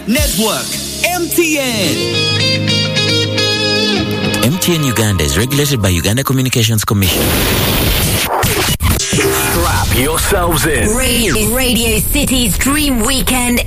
Network. MTN. MTN Uganda is regulated by Uganda Communications Commission. Strap yourselves in. Radio City's Dream Weekend